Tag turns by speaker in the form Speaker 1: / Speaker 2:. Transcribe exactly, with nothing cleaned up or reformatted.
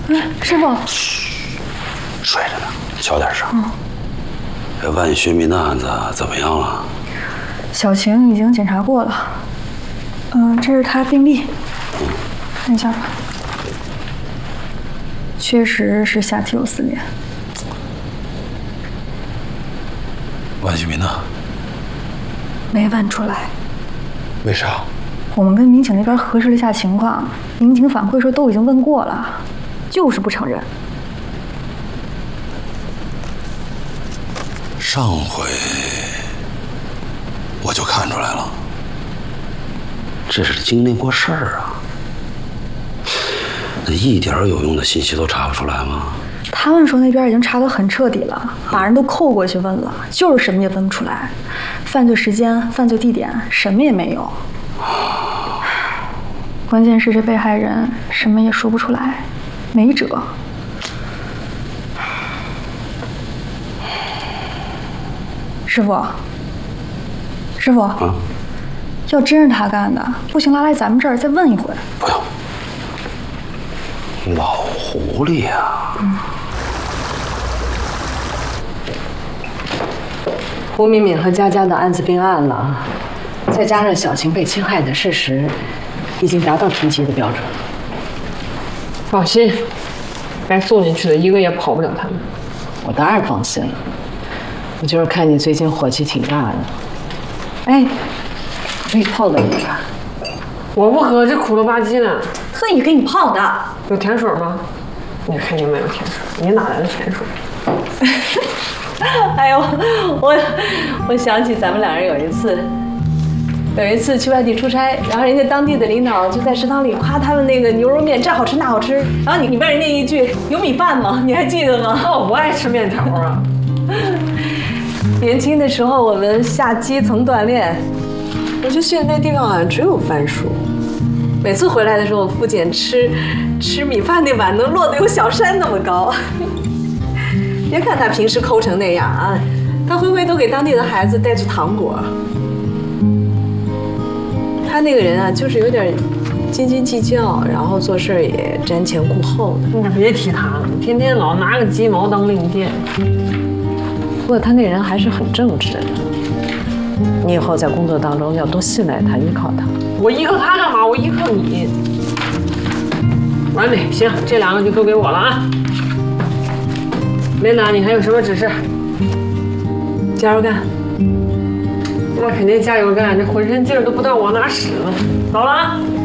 Speaker 1: 哎，师傅，
Speaker 2: 嘘，睡着呢，小点声。嗯。这万学民的案子怎么样了？
Speaker 1: 小晴已经检查过了。嗯、呃，这是他病历，嗯，看一下吧。确实是下体有撕裂。
Speaker 2: 万学民呢？
Speaker 1: 没问出来。
Speaker 2: 为啥？
Speaker 1: 我们跟民警那边核实了一下情况，民警反馈说都已经问过了，就是不承认。
Speaker 2: 上回我就看出来了，这是经历过事儿啊。那一点有用的信息都查不出来吗？
Speaker 1: 他们说那边已经查得很彻底了，把人都扣过去问了，就是什么也问不出来，犯罪时间、犯罪地点什么也没有。关键是这被害人什么也说不出来，没辙。师傅，师傅，啊，要真是他干的，不行，拉来咱们这儿再问一回。
Speaker 2: 不用，老狐狸呀。嗯。
Speaker 3: 胡敏敏和佳佳的案子并案了，再加上小晴被侵害的事实，已经达到评级的标准了。
Speaker 4: 放心，该送进去的一个也跑不了他们。
Speaker 3: 我当然放心了。我就是看你最近火气挺大的。哎，我给你泡个饮吧。
Speaker 4: 我不喝，这苦了吧唧的。
Speaker 1: 特意给你泡的。
Speaker 4: 有甜水吗？你肯定没有甜水，你哪来的甜水？
Speaker 3: 哎呦，我我想起咱们两人有一次，有一次去外地出差，然后人家当地的领导就在食堂里夸他们那个牛肉面这好吃那好吃，然后你你问人家一句有米饭吗？你还记得吗？
Speaker 4: 我不爱吃面条啊。
Speaker 3: 年轻的时候我们下基层锻炼，我就记得那地方好像只有番薯。每次回来的时候，付检吃吃米饭那碗能落得有小山那么高。别看他平时抠成那样啊，他回回都给当地的孩子带去糖果。他那个人啊，就是有点斤斤计较，然后做事也瞻前顾后的。
Speaker 4: 你别提他了，天天老拿个鸡毛当令箭。
Speaker 3: 不过他那人还是很正直的，你以后在工作当中要多信赖他，依靠他。
Speaker 4: 我依靠他干嘛？我依靠你。完美，行，这两个就都给我了啊。琳达，你还有什么指示？
Speaker 3: 加油干！
Speaker 4: 那肯定加油干，这浑身劲儿都不到往哪使了。走了啊！